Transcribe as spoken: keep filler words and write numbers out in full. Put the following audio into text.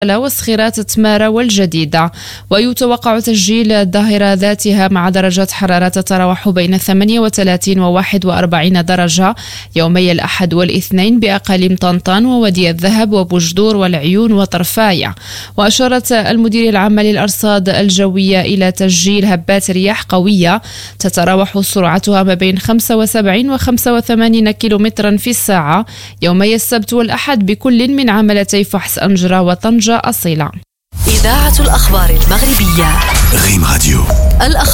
وسخيرات تمارا والجديدة. ويتوقع تسجيل الظاهرة ذاتها مع درجات حرارة تتراوح بين ثمانية وثلاثين وواحد وأربعين درجة يومي الأحد والاثنين بأقاليم طنطان وودي الذهب وبوجدور والعيون وطرفاية. وأشارت المديرية العامة للأرصاد الجوية إلى تسجيل هبات رياح قوية تتراوح سرعتها ما بين خمسة وسبعين وخمسة وثمانين كيلومترا في الساعة يومي السبت والأحد بكل من عملتي فحص أنجرة وطنجة أصيلة. إذاعة الأخبار المغربية ريم راديو.